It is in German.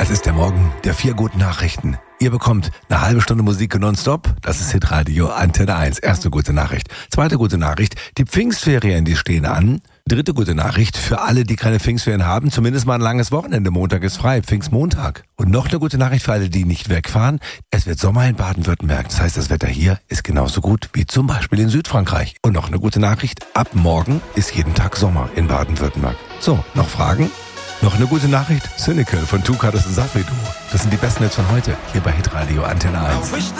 Das ist der Morgen der 4 guten Nachrichten. Ihr bekommt eine halbe Stunde Musik nonstop. Das ist Hitradio Antenne 1. Erste gute Nachricht. Zweite gute Nachricht, die Pfingstferien, die stehen an. Dritte gute Nachricht, für alle, die keine Pfingstferien haben, zumindest mal ein langes Wochenende. Montag ist frei, Pfingstmontag. Und noch eine gute Nachricht für alle, die nicht wegfahren. Es wird Sommer in Baden-Württemberg. Das heißt, das Wetter hier ist genauso gut wie zum Beispiel in Südfrankreich. Und noch eine gute Nachricht, ab morgen ist jeden Tag Sommer in Baden-Württemberg. So, noch Fragen? Noch eine gute Nachricht? Cynical von Two Colors und Safri Duo. Das sind die besten Hits von heute, hier bei Hitradio Antenne 1.